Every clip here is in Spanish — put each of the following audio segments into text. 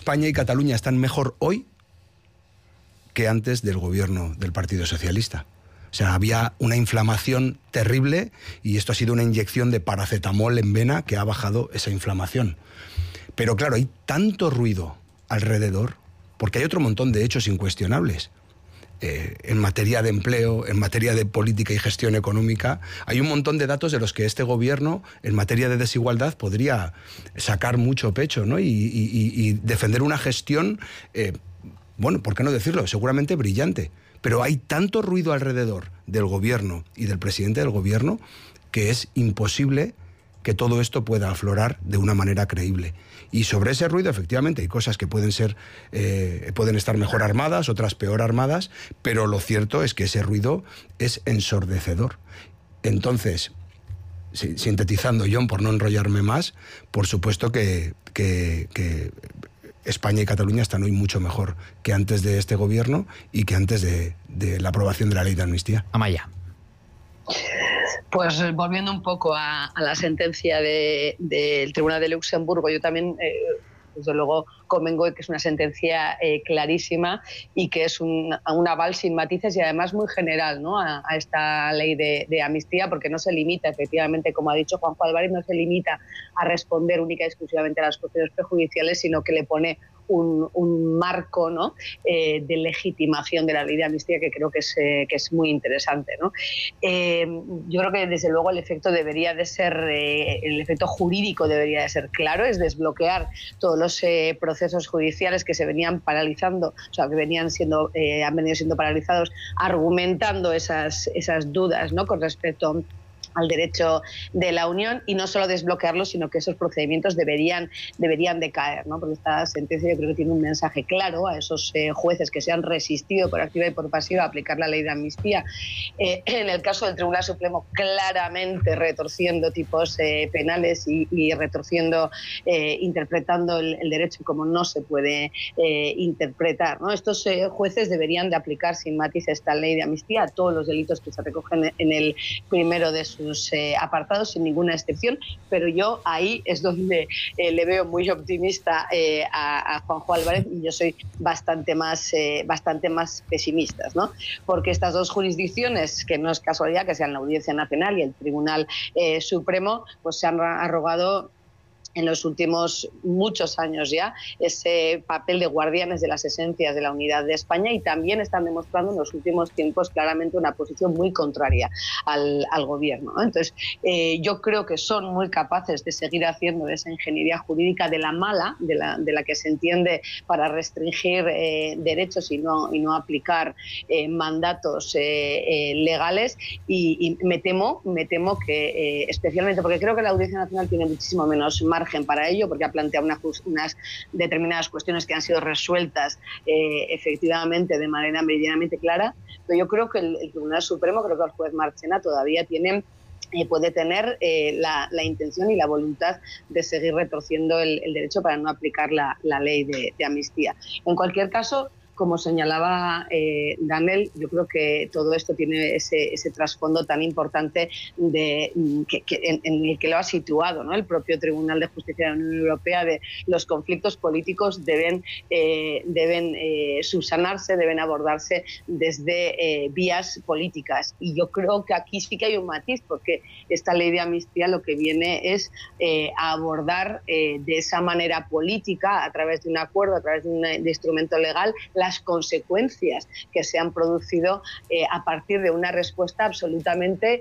España y Cataluña están mejor hoy que antes del gobierno del Partido Socialista. O sea, había una inflamación terrible y esto ha sido una inyección de paracetamol en vena que ha bajado esa inflamación. Pero claro, hay tanto ruido alrededor, porque hay otro montón de hechos incuestionables. En materia de empleo, en materia de política y gestión económica, hay un montón de datos de los que este gobierno, en materia de desigualdad, podría sacar mucho pecho, ¿no? Y defender una gestión, bueno, ¿por qué no decirlo? Seguramente brillante. Pero hay tanto ruido alrededor del gobierno y del presidente del gobierno que es imposible que todo esto pueda aflorar de una manera creíble. Y sobre ese ruido, efectivamente, hay cosas que pueden estar mejor armadas, otras peor armadas, pero lo cierto es que ese ruido es ensordecedor. Entonces, sintetizando, John, por no enrollarme más, por supuesto que España y Cataluña están hoy mucho mejor que antes de este gobierno y que antes de la aprobación de la ley de amnistía. Amaya. Pues volviendo un poco a la sentencia del Tribunal de Luxemburgo, yo también, desde luego, convengo que es una sentencia clarísima y que es un aval sin matices y además muy general, ¿no?, a esta ley de amnistía, porque no se limita, efectivamente, como ha dicho Juanjo Álvarez, no se limita a responder única y exclusivamente a las cuestiones prejudiciales, sino que le pone un marco, ¿no?, de legitimación de la ley de amnistía que creo que es muy interesante, ¿no? Yo creo que desde luego el efecto debería de ser, el efecto jurídico debería de ser claro, es desbloquear todos los procesos judiciales que se venían paralizando, o sea, que han venido siendo paralizados, argumentando esas dudas, ¿no?, con respecto al derecho de la Unión, y no solo desbloquearlo, sino que esos procedimientos deberían de caer, ¿no? Porque esta sentencia yo creo que tiene un mensaje claro a esos jueces que se han resistido por activa y por pasiva a aplicar la ley de amnistía. En el caso del Tribunal Supremo, claramente retorciendo tipos penales y retorciendo, interpretando el derecho como no se puede interpretar, ¿no? Estos jueces deberían de aplicar sin matiz esta ley de amnistía a todos los delitos que se recogen en el primero de sus apartados, sin ninguna excepción, pero yo ahí es donde le veo muy optimista a Juanjo Álvarez, y yo soy bastante más pesimista, ¿no? Porque estas dos jurisdicciones, que no es casualidad que sean la Audiencia Nacional y el Tribunal Supremo, pues se han arrogado en los últimos muchos años ya ese papel de guardianes de las esencias de la unidad de España, y también están demostrando en los últimos tiempos claramente una posición muy contraria al gobierno, ¿no? Entonces, yo creo que son muy capaces de seguir haciendo esa ingeniería jurídica de la mala, de la que se entiende para restringir derechos y no aplicar mandatos legales, y me temo que, especialmente porque creo que la Audiencia Nacional tiene muchísimo menos margen para ello, porque ha planteado unas determinadas cuestiones que han sido resueltas efectivamente de manera meridianamente clara, pero yo creo que el Tribunal Supremo, creo que el juez Marchena todavía puede tener la intención y la voluntad de seguir retorciendo el derecho para no aplicar la ley de amnistía. En cualquier caso, como señalaba Daniel, yo creo que todo esto tiene ese trasfondo tan importante en el que lo ha situado, ¿no?, el propio Tribunal de Justicia de la Unión Europea, de los conflictos políticos deben subsanarse, deben abordarse desde vías políticas. Y yo creo que aquí sí que hay un matiz, porque esta ley de amnistía lo que viene es a abordar de esa manera política, a través de un acuerdo, a través de un instrumento legal, las consecuencias que se han producido a partir de una respuesta absolutamente,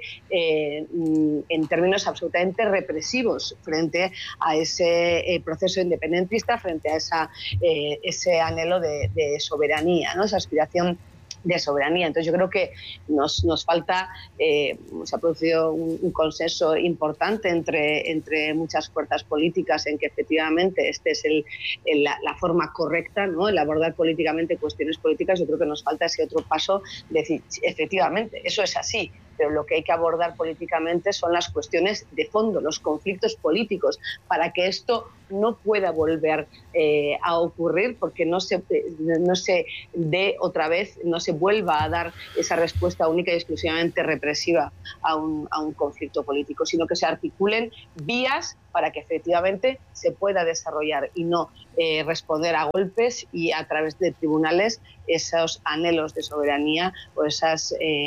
en términos absolutamente represivos, frente a ese proceso independentista, frente a ese anhelo de soberanía, ¿no?, esa aspiración de soberanía. Entonces yo creo que nos falta, se ha producido un consenso importante entre muchas fuerzas políticas en que efectivamente este es la forma correcta, ¿no?, el abordar políticamente cuestiones políticas. Yo creo que nos falta ese otro paso de decir, efectivamente, eso es así, pero lo que hay que abordar políticamente son las cuestiones de fondo, los conflictos políticos, para que esto no pueda volver a ocurrir, porque no se dé otra vez, no se vuelva a dar esa respuesta única y exclusivamente represiva a un conflicto político, sino que se articulen vías para que efectivamente se pueda desarrollar y no responder a golpes y a través de tribunales esos anhelos de soberanía o esa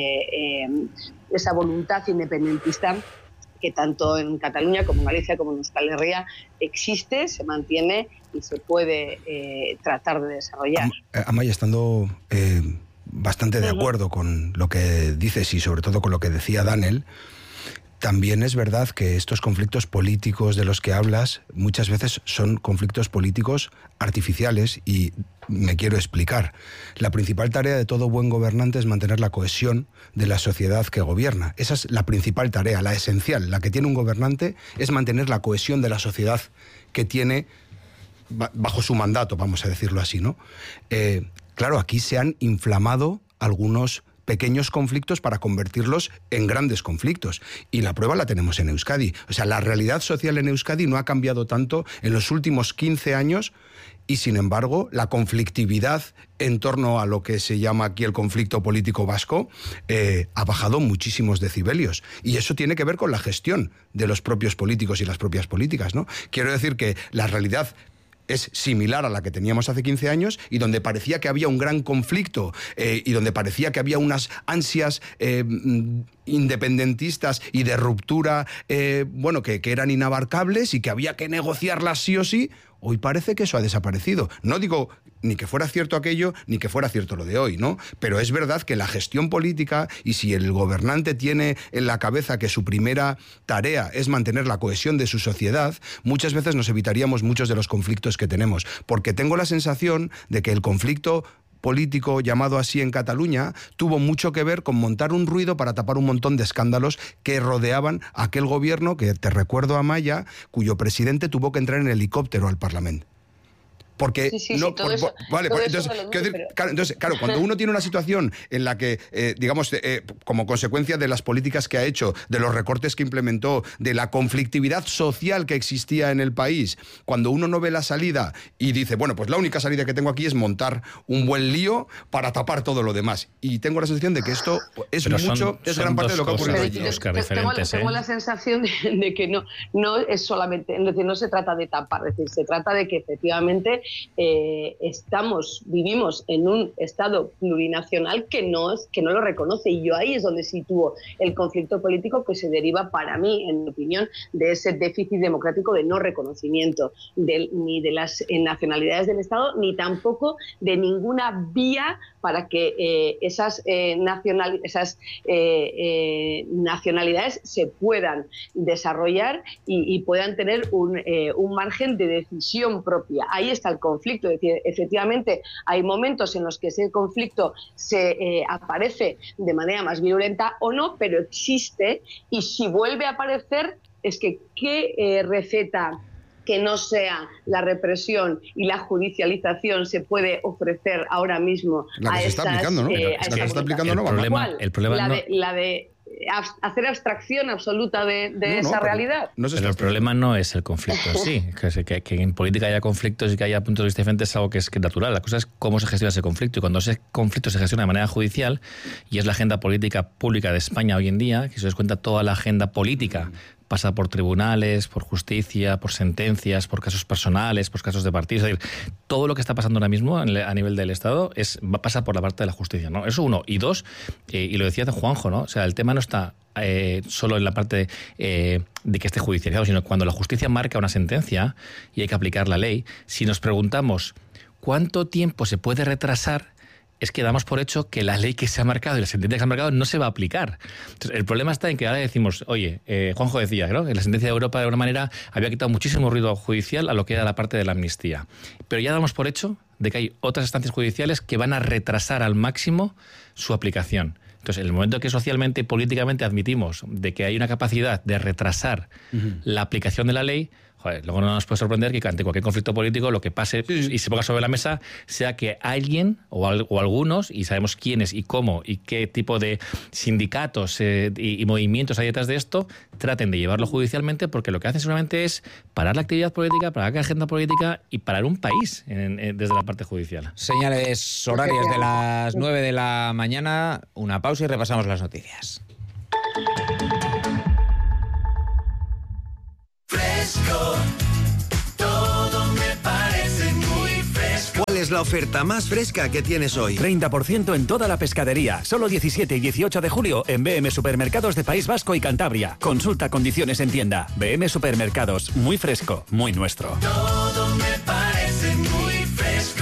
voluntad independentista que tanto en Cataluña como en Galicia como en Euskal Herria existe, se mantiene y se puede tratar de desarrollar. Amaia, estando bastante de acuerdo con lo que dices y sobre todo con lo que decía Daniel, también es verdad que estos conflictos políticos de los que hablas muchas veces son conflictos políticos artificiales y me quiero explicar. La principal tarea de todo buen gobernante es mantener la cohesión de la sociedad que gobierna. Esa es la principal tarea, la esencial. La que tiene un gobernante es mantener la cohesión de la sociedad que tiene bajo su mandato, vamos a decirlo así, ¿no? Claro, aquí se han inflamado algunos pequeños conflictos para convertirlos en grandes conflictos. Y la prueba la tenemos en Euskadi. O sea, la realidad social en Euskadi no ha cambiado tanto en los últimos 15 años y, sin embargo, la conflictividad en torno a lo que se llama aquí el conflicto político vasco ha bajado muchísimos decibelios. Y eso tiene que ver con la gestión de los propios políticos y las propias políticas, ¿no? Quiero decir que la realidad es similar a la que teníamos hace 15 años y donde parecía que había un gran conflicto y donde parecía que había unas ansias independentistas y de ruptura, que eran inabarcables y que había que negociarlas sí o sí. Hoy parece que eso ha desaparecido. No digo ni que fuera cierto aquello, ni que fuera cierto lo de hoy, ¿no? Pero es verdad que la gestión política, y si el gobernante tiene en la cabeza que su primera tarea es mantener la cohesión de su sociedad, muchas veces nos evitaríamos muchos de los conflictos que tenemos. Porque tengo la sensación de que el conflicto político llamado así en Cataluña tuvo mucho que ver con montar un ruido para tapar un montón de escándalos que rodeaban a aquel gobierno que, te recuerdo, Amaia, cuyo presidente tuvo que entrar en helicóptero al Parlamento. Porque claro, cuando uno tiene una situación en la que, como consecuencia de las políticas que ha hecho, de los recortes que implementó, de la conflictividad social que existía en el país, cuando uno no ve la salida y dice, bueno, pues la única salida que tengo aquí es montar un buen lío para tapar todo lo demás. Y tengo la sensación de que esto es gran parte de lo que ha ocurrido allí. Tengo la sensación de que no es solamente, es decir, no se trata de tapar, es decir, se trata de que efectivamente vivimos en un Estado plurinacional que no lo reconoce, y yo ahí es donde sitúo el conflicto político que se deriva, para mí, en mi opinión, de ese déficit democrático de no reconocimiento ni de las nacionalidades del Estado, ni tampoco de ninguna vía para que esas nacionalidades se puedan desarrollar y puedan tener un margen de decisión propia. Ahí está el conflicto. Es decir, efectivamente hay momentos en los que ese conflicto se aparece de manera más virulenta o no, pero existe, y si vuelve a aparecer es que ¿qué receta que no sea la represión y la judicialización se puede ofrecer ahora mismo a esas... La que se está aplicando, ¿no? La que se está aplicando no va. El problema la de hacer abstracción absoluta de esa realidad. Pero el problema no es el conflicto en sí. Que en política haya conflictos y que haya puntos de vista diferentes es algo que es natural. La cosa es cómo se gestiona ese conflicto. Y cuando ese conflicto se gestiona de manera judicial, y es la agenda política pública de España hoy en día, que se os cuenta toda la agenda política pasa por tribunales, por justicia, por sentencias, por casos personales, por casos de partidos. Es decir, todo lo que está pasando ahora mismo a nivel del Estado pasa por la parte de la justicia, ¿no? Eso uno. Y dos, y lo decía Juanjo, ¿no? O sea, el tema no está solo en la parte de que esté judicializado, sino cuando la justicia marca una sentencia y hay que aplicar la ley. Si nos preguntamos cuánto tiempo se puede retrasar, es que damos por hecho que la ley que se ha marcado y la sentencia que se ha marcado no se va a aplicar. Entonces, el problema está en que ahora decimos, oye, Juanjo decía, ¿no?, que la sentencia de Europa de alguna manera había quitado muchísimo ruido judicial a lo que era la parte de la amnistía. Pero ya damos por hecho de que hay otras instancias judiciales que van a retrasar al máximo su aplicación. Entonces, en el momento que socialmente y políticamente admitimos de que hay una capacidad de retrasar la aplicación de la ley, luego no nos puede sorprender que ante cualquier conflicto político lo que pase y se ponga sobre la mesa sea que alguien o algunos, y sabemos quiénes y cómo y qué tipo de sindicatos y movimientos hay detrás de esto, traten de llevarlo judicialmente, porque lo que hacen seguramente es parar la actividad política, parar la agenda política y parar un país desde la parte judicial. Señales horarias de las 9 de la mañana, una pausa y repasamos las noticias. Fresco, todo me parece muy fresco. ¿Cuál es la oferta más fresca que tienes hoy? 30% en toda la pescadería. Solo 17 y 18 de julio en BM Supermercados de País Vasco y Cantabria. Consulta condiciones en tienda. BM Supermercados. Muy fresco, muy nuestro. Todo me parece muy fresco.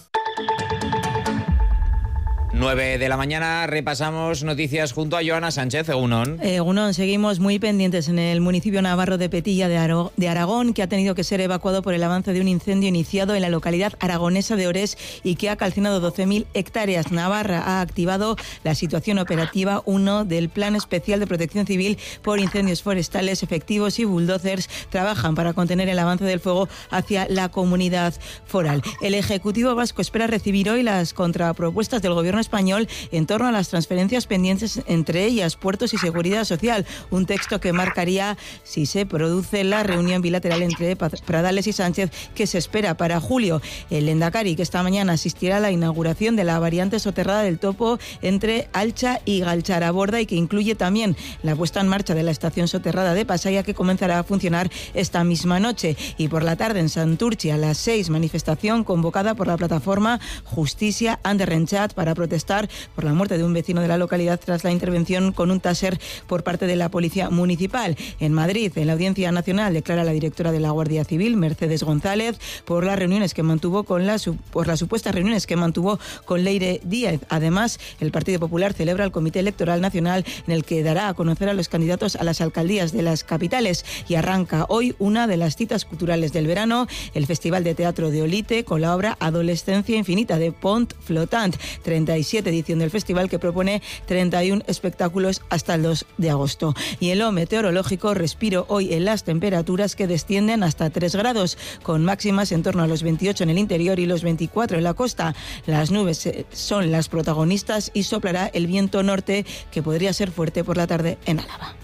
9 de la mañana, repasamos noticias junto a Joana Sánchez. Egunon. Egunon, seguimos muy pendientes en el municipio navarro de Petilla de Aragón, que ha tenido que ser evacuado por el avance de un incendio iniciado en la localidad aragonesa de Orés y que ha calcinado 12.000 hectáreas. Navarra ha activado la situación operativa 1 del Plan Especial de Protección Civil por Incendios Forestales. Efectivos y bulldozers trabajan para contener el avance del fuego hacia la comunidad foral. El Ejecutivo vasco espera recibir hoy las contrapropuestas del Gobierno español en torno a las transferencias pendientes, entre ellas puertos y seguridad social, un texto que marcaría si se produce la reunión bilateral entre Pradales y Sánchez que se espera para julio. El Lehendakari, que esta mañana asistirá a la inauguración de la variante soterrada del Topo entre Alcha y Galcharaborda y que incluye también la puesta en marcha de la estación soterrada de Pasaia, que comenzará a funcionar esta misma noche. Y por la tarde en Santurtzi a las 6, manifestación convocada por la plataforma Justicia Ander Renchat para protestar por la muerte de un vecino de la localidad tras la intervención con un taser por parte de la Policía Municipal. En Madrid, en la Audiencia Nacional, declara la directora de la Guardia Civil, Mercedes González, por las supuestas reuniones que mantuvo con Leire Díaz. Además, el Partido Popular celebra el Comité Electoral Nacional, en el que dará a conocer a los candidatos a las alcaldías de las capitales. Y arranca hoy una de las citas culturales del verano, el Festival de Teatro de Olite, con la obra Adolescencia Infinita de Pont Flotant, 37 edición del festival, que propone 31 espectáculos hasta el 2 de agosto. Y en lo meteorológico, respiro hoy en las temperaturas que descienden hasta 3 grados, con máximas en torno a los 28 en el interior y los 24 en la costa. Las nubes son las protagonistas y soplará el viento norte, que podría ser fuerte por la tarde en Álava.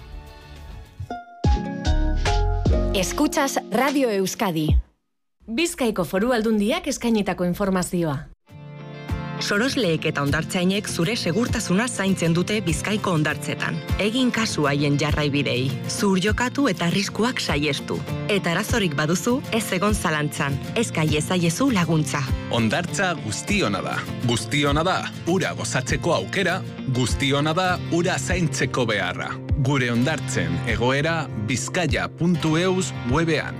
Escuchas Radio Euskadi. Bizkaiko Foru Aldundiak eskainitako informazioa. Sorosleek eta hondartzainek zure segurtasuna zaintzen dute Bizkaiko hondartzetan. Egin kasu haien jarraibidei, zur jokatu eta arriskuak saiestu. Eta arazorik baduzu, ez egon zalantzan, eska iezaiezu laguntza. Hondartza guztiona da. Guztiona da, ura gozatzeko aukera, guztiona da, ura zaintzeko beharra. Gure hondartzen egoera bizkaia.eus webean.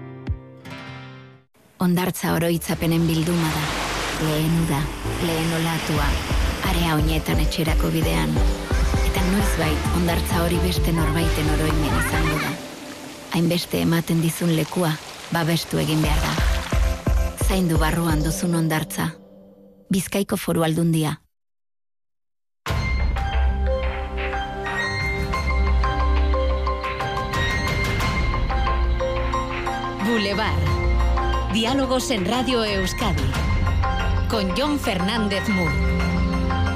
Hondartza oroitzapenen bilduma da. Lehen uda, lehen olatua, area oinetan etxerako bidean. Eta noizbait, hondartza hori beste norbaiten oroimen izango da. Hainbeste ematen dizun lekua, babestu egin behar da. Zaindu barruan duzun hondartza. Bizkaiko Foru Aldundia. Boulevard. Diálogos en Radio Euskadi. Con Jon Fernández Mur.